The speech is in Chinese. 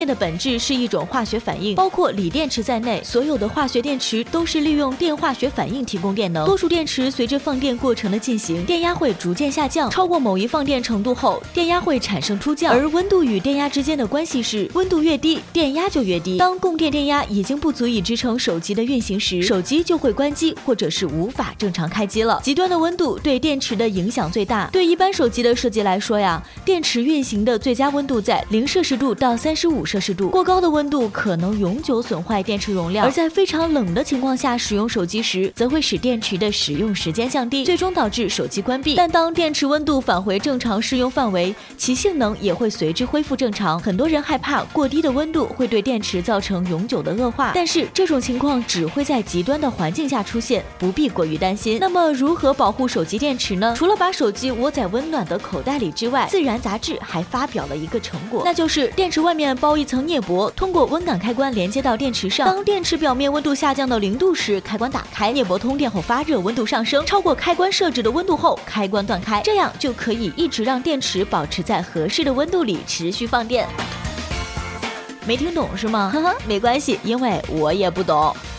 的本质是一种化学反应，包括锂电池在内，所有的化学电池都是利用电化学反应提供电能。多数电池随着放电过程的进行，电压会逐渐下降，超过某一放电程度后，电压会产生出降。而温度与电压之间的关系是，温度越低，电压就越低。当供电电压已经不足以支撑手机的运行时，手机就会关机，或者是无法正常开机了。极端的温度对电池的影响最大。对一般手机的设计来说呀，电池运行的最佳温度在0摄氏度到35摄氏度，过高的温度可能永久损坏电池容量，而在非常冷的情况下使用手机时，则会使电池的使用时间降低，最终导致手机关闭。但当电池温度返回正常适用范围，其性能也会随之恢复正常。很多人害怕过低的温度会对电池造成永久的恶化，但是这种情况只会在极端的环境下出现，不必过于担心。那么如何保护手机电池呢？除了把手机窝在温暖的口袋里之外，自然杂志还发表了一个成果，那就是电池外面包一层镍箔，通过温感开关连接到电池上。当电池表面温度下降到0度时，开关打开，镍箔通电后发热，温度上升，超过开关设置的温度后，开关断开，这样就可以一直让电池保持在合适的温度里持续放电。没听懂是吗？呵呵，没关系，因为我也不懂。